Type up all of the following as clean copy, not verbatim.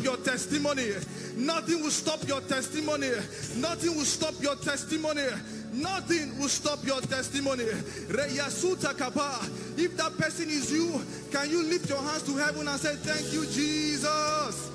your testimony. Nothing will stop your testimony. Nothing will stop your testimony. Nothing will stop your testimony. If that person is you, can you lift your hands to heaven and say, thank you, Jesus?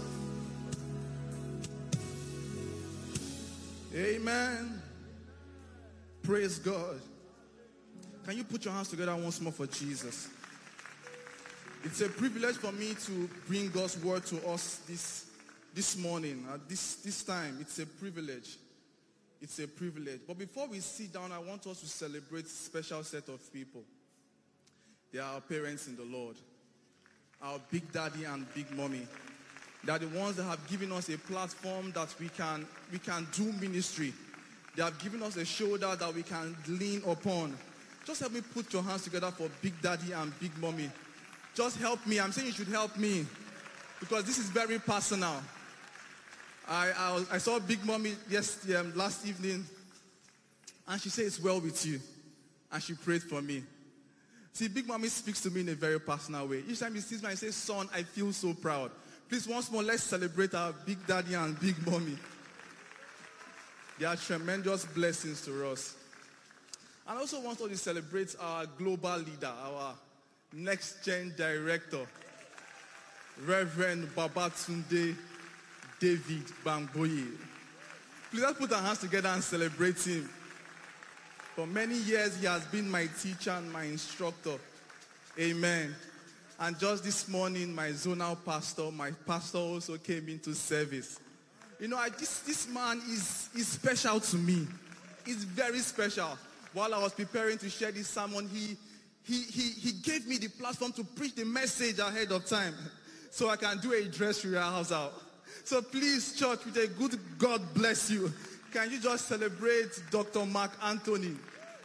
Amen. Praise God. Can you put your hands together once more for Jesus? It's a privilege for me to bring God's word to us this morning, at this time. It's a privilege. It's a privilege. But before we sit down, I want us to celebrate a special set of people. They are our parents in the Lord. Our big daddy and big mommy. They are the ones that have given us a platform that we can do ministry. They have given us a shoulder that we can lean upon. Just help me put your hands together for big daddy and big mommy. Just help me. I'm saying you should help me because this is very personal. I saw Big Mommy last evening, and she said it's well with you, and she prayed for me. See, Big Mommy speaks to me in a very personal way. Each time he sees me, I say, son, I feel so proud. Please, once more, let's celebrate our Big Daddy and Big Mommy. They are tremendous blessings to us. And I also want us to celebrate our global leader, our next-gen director, Reverend Babatunde David Bangboye. Please let's put our hands together and celebrate him. For many years, he has been my teacher and my instructor. Amen. And just this morning, my zonal pastor, my pastor also came into service. You know, this man is special to me. He's very special. While I was preparing to share this sermon, he gave me the platform to preach the message ahead of time so I can do a dress rehearsal. So please, church, with a good God bless you, can you just celebrate Dr. Mark Anthony?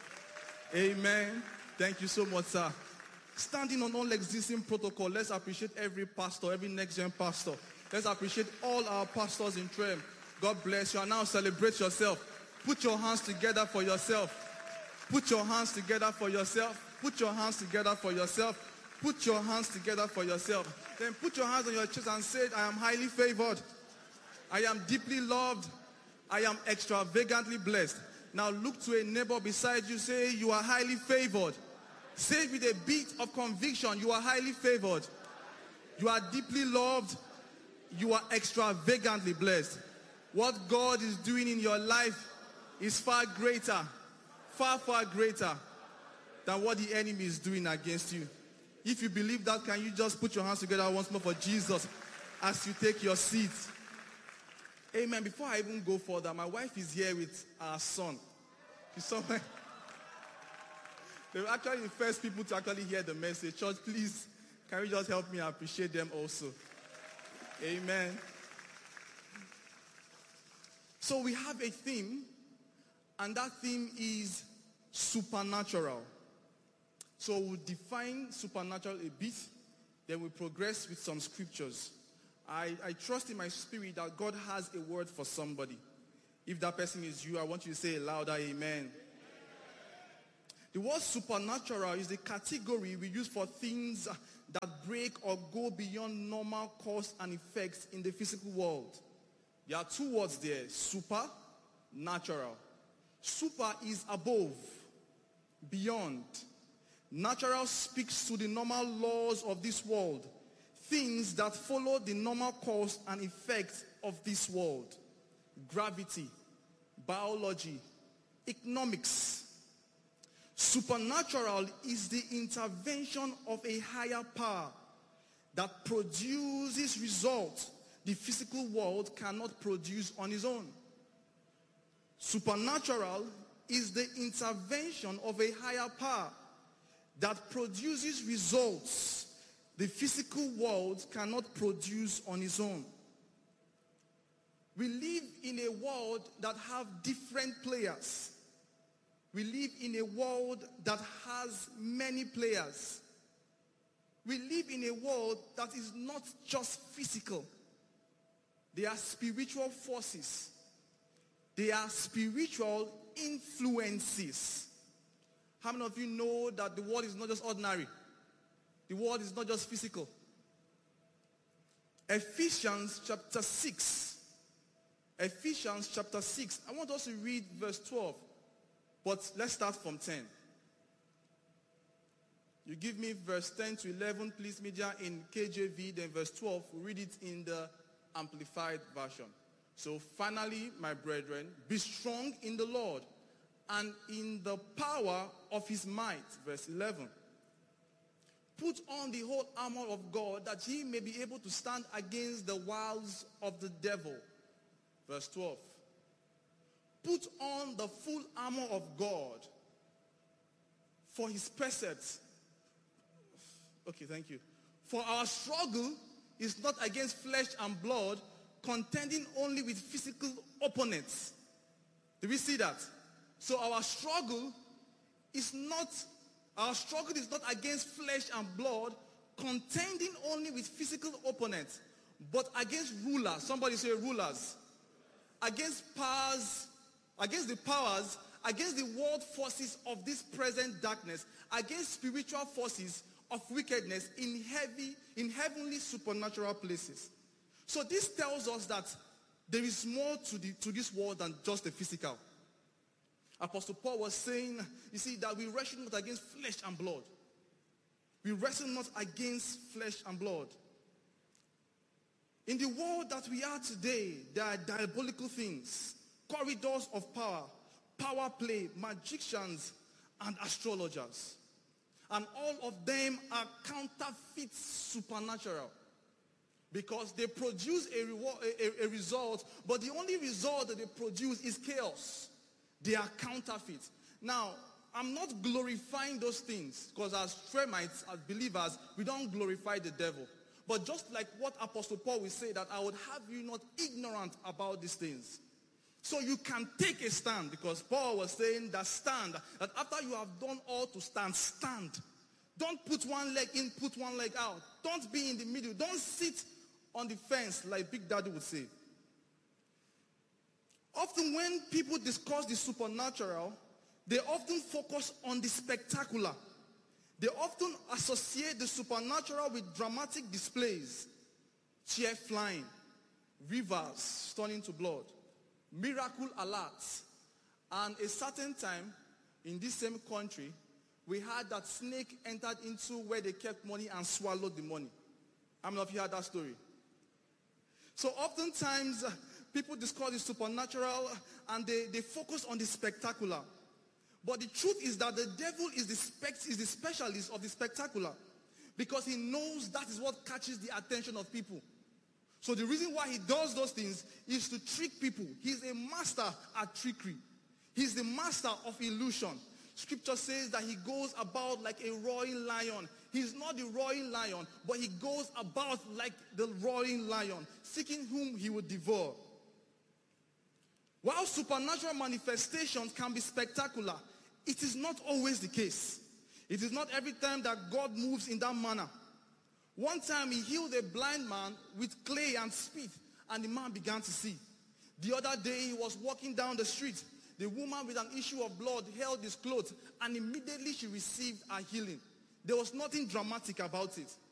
Amen. Thank you so much, sir. Standing on all existing protocol, let's appreciate every pastor, every next-gen pastor. Let's appreciate all our pastors in Trem. God bless you. And now celebrate yourself. Put your hands together for yourself. Put your hands together for yourself. Put your hands together for yourself. Put your hands together for yourself. Then put your hands on your chest and say, I am highly favored. I am deeply loved. I am extravagantly blessed. Now look to a neighbor beside you. Say, you are highly favored. Say it with a beat of conviction. You are highly favored. You are deeply loved. You are extravagantly blessed. What God is doing in your life is far greater, far greater than what the enemy is doing against you. If you believe that, can you just put your hands together once more for Jesus as you take your seat? Amen. Before I even go further, my wife is here with our son. She's somewhere. They were actually the first people to actually hear the message. Church, please, can you just help me appreciate them also? Amen. So we have a theme, and that theme is supernatural. So we'll define supernatural a bit, then we'll progress with some scriptures. I trust in my spirit that God has a word for somebody. If that person is you, I want you to say louder, amen. The word supernatural is the category we use for things that break or go beyond normal cause and effects in the physical world. There are two words there, super, natural. Super is above, beyond. Natural speaks to the normal laws of this world, things that follow the normal cause and effects of this world. Gravity, biology, economics. Supernatural is the intervention of a higher power that produces results the physical world cannot produce on its own. Supernatural is the intervention of a higher power that produces results the physical world cannot produce on its own. We live in a world that have different players. We live in a world that has many players. We live in a world that is not just physical. They are spiritual forces. They are spiritual influences. How many of you know that the world is not just ordinary? The world is not just physical. Ephesians chapter 6. Ephesians chapter 6. I want us to read verse 12. But let's start from 10. You give me verse 10 to 11, please, media, in KJV. Then verse 12, we read it in the Amplified Version. So finally, my brethren, be strong in the Lord and in the power of his might. Verse 11. Put on the whole armor of God that ye may be able to stand against the wiles of the devil. Verse 12. Put on the full armor of God for his precepts. Okay, thank you. For our struggle is not against flesh and blood, contending only with physical opponents. Do we see that? So our struggle is not against flesh and blood, contending only with physical opponents, but against rulers. Somebody say rulers. Against powers, against the powers, against the world forces of this present darkness, against spiritual forces of wickedness in heavenly supernatural places. So this tells us that there is more to this world than just the physical. Apostle Paul was saying, you see, that we wrestle not against flesh and blood. We wrestle not against flesh and blood. In the world that we are today, there are diabolical things, corridors of power, power play, magicians, and astrologers. And all of them are counterfeit supernatural. Because they produce a result, but the only result that they produce is chaos. They are counterfeit. Now, I'm not glorifying those things, because as Tremites, as believers, we don't glorify the devil. But just like what Apostle Paul will say, that I would have you not ignorant about these things. So you can take a stand, because Paul was saying that stand, that after you have done all to stand, stand. Don't put one leg in, put one leg out. Don't be in the middle. Don't sit on the fence like Big Daddy would say. Often when people discuss the supernatural, they often focus on the spectacular. They often associate the supernatural with dramatic displays, chair flying, rivers turning to blood, miracle alerts. And a certain time in this same country, we had that snake entered into where they kept money and swallowed the money. How many of you heard that story? So oftentimes, people discuss the supernatural and they focus on the spectacular. But the truth is that the devil is the specialist of the spectacular, because he knows that is what catches the attention of people. So the reason why he does those things is to trick people. He's a master at trickery. He's the master of illusion. Scripture says that he goes about like a roaring lion. He's not the roaring lion, but he goes about like the roaring lion, seeking whom he would devour. While supernatural manifestations can be spectacular, it is not always the case. It is not every time that God moves in that manner. One time he healed a blind man with clay and spit, and the man began to see. The other day he was walking down the street. The woman with an issue of blood held his clothes, and immediately she received a healing. There was nothing dramatic about it.